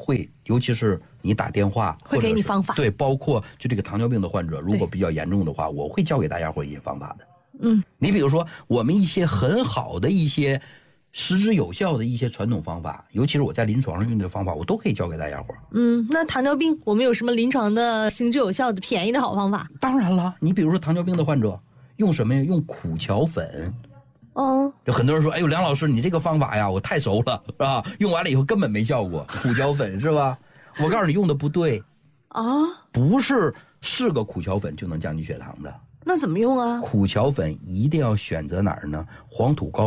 会，尤其是你打电话会给你方法。 对，包括就这个糖尿病的患者，如果比较严重的话，我会教给大家伙一些方法的。你比如说我们一些很好的一些实质有效的一些传统方法，尤其是我在临床上用的方法，我都可以教给大家伙。 那糖尿病我们有什么临床的行之有效的便宜的好方法？ 当然了，你比如说糖尿病的患者用什么呀？用苦荞粉。就很多人说，哎呦，梁老师，你这个方法呀，我太熟了，是吧？用完了以后根本没效果，苦荞粉是吧？我告诉你，用的不对不是个苦荞粉就能降低血糖的。 那怎么用啊？ 苦荞粉一定要选择哪儿呢？黄土高